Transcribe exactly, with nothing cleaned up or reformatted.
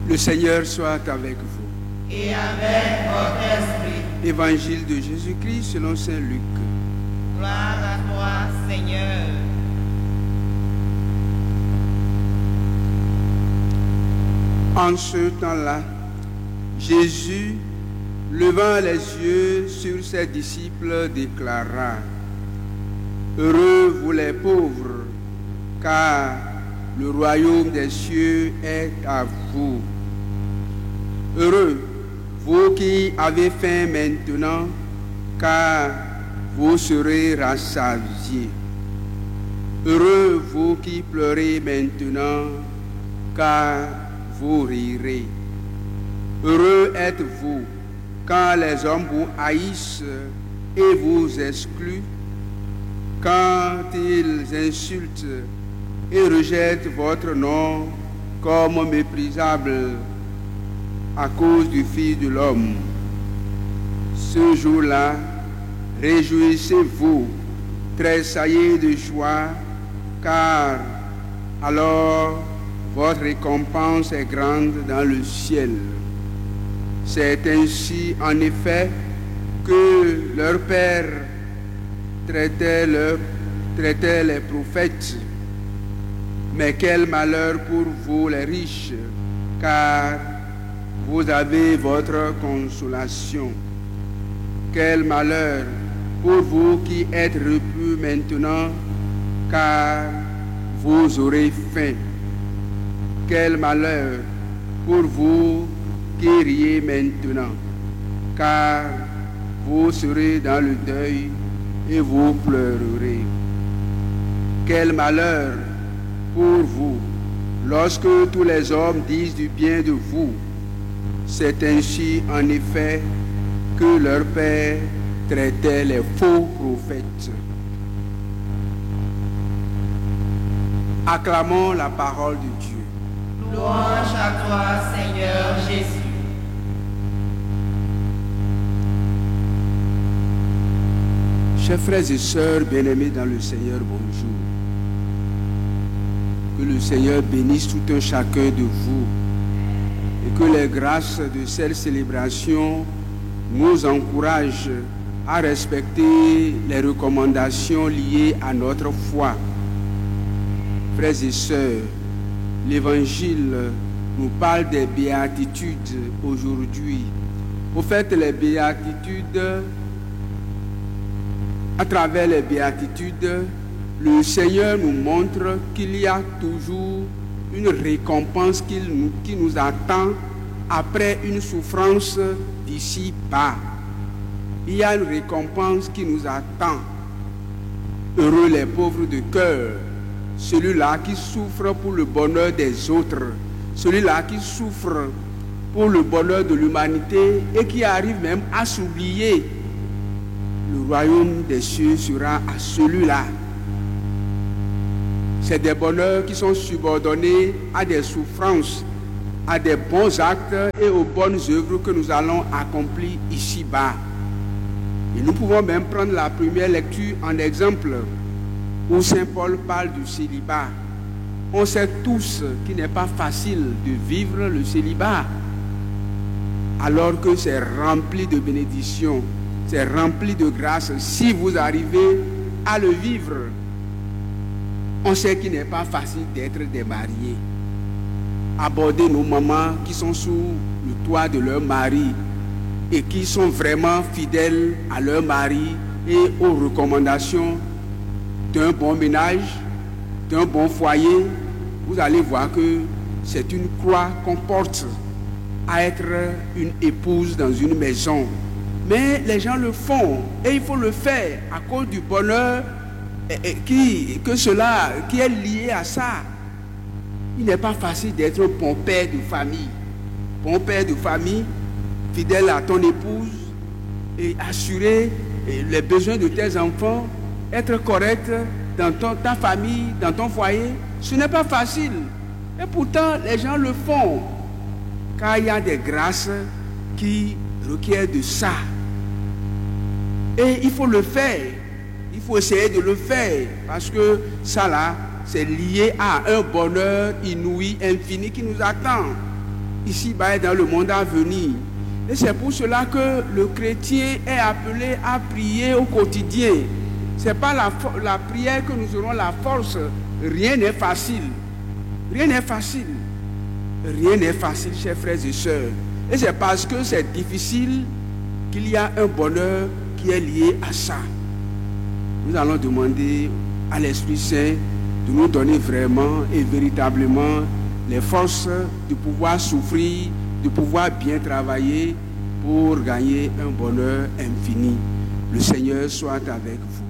Le Seigneur soit avec vous. Et avec votre esprit. Évangile de Jésus-Christ selon saint Luc. Gloire à toi, Seigneur. En ce temps-là, Jésus, levant les yeux sur ses disciples, déclara: Heureux vous les pauvres, car le royaume des cieux est à vous. Heureux vous qui avez faim maintenant, car vous serez rassasiés. Heureux vous qui pleurez maintenant, car vous rirez. Heureux êtes-vous quand les hommes vous haïssent et vous excluent, quand ils insultent et rejettent votre nom comme méprisable à cause du Fils de l'homme. Ce jour-là, réjouissez-vous, tressaillez de joie, car alors votre récompense est grande dans le ciel. C'est ainsi, en effet, que leur père traitait, leur, traitait les prophètes. Mais quel malheur pour vous les riches, car vous avez votre consolation. Quel malheur pour vous qui êtes repus maintenant, car vous aurez faim. Quel malheur pour vous qui riez maintenant, car vous serez dans le deuil et vous pleurerez. Quel malheur pour vous lorsque tous les hommes disent du bien de vous. C'est ainsi en effet que leur père traitait les faux prophètes. Acclamons la parole de Dieu. Louange à toi, Seigneur Jésus. Chers frères et sœurs bien-aimés dans le Seigneur, bonjour. Que le Seigneur bénisse tout un chacun de vous et que les grâces de cette célébration nous encouragent à respecter les recommandations liées à notre foi. Frères et sœurs, l'Évangile nous parle des béatitudes aujourd'hui. Au fait, les béatitudes, à travers les béatitudes, le Seigneur nous montre qu'il y a toujours une récompense qui nous, qui nous attend après une souffrance d'ici-bas. Il y a une récompense qui nous attend. Heureux les pauvres de cœur, celui-là qui souffre pour le bonheur des autres, celui-là qui souffre pour le bonheur de l'humanité et qui arrive même à s'oublier. Le royaume des cieux sera à celui-là. C'est des bonheurs qui sont subordonnés à des souffrances, à des bons actes et aux bonnes œuvres que nous allons accomplir ici-bas. Et nous pouvons même prendre la première lecture en exemple, où saint Paul parle du célibat. On sait tous qu'il n'est pas facile de vivre le célibat, alors que c'est rempli de bénédictions, c'est rempli de grâce si vous arrivez à le vivre. On sait qu'il n'est pas facile d'être démarié. Aborder nos mamans qui sont sous le toit de leur mari et qui sont vraiment fidèles à leur mari et aux recommandations d'un bon ménage, d'un bon foyer, vous allez voir que c'est une croix qu'on porte à être une épouse dans une maison. Mais les gens le font et il faut le faire à cause du bonheur et, et, qui, que cela, qui est lié à ça. Il n'est pas facile d'être bon père de famille. Bon père de famille, fidèle à ton épouse et assurer les besoins de tes enfants, être correct dans ton, ta famille, dans ton foyer. Ce n'est pas facile. Et pourtant, les gens le font. Car il y a des grâces qui requièrent de ça. Et il faut le faire. Il faut essayer de le faire. Parce que ça là, c'est lié à un bonheur inouï, infini qui nous attend. ici-bas et dans le monde à venir. Et c'est pour cela que le chrétien est appelé à prier au quotidien. Ce n'est pas la, la prière que nous aurons la force. Rien n'est facile. Rien n'est facile. Rien n'est facile, chers frères et sœurs. Et c'est parce que c'est difficile qu'il y a un bonheur qui est lié à ça. Nous allons demander à l'Esprit Saint de nous donner vraiment et véritablement les forces de pouvoir souffrir, de pouvoir bien travailler pour gagner un bonheur infini. Le Seigneur soit avec vous.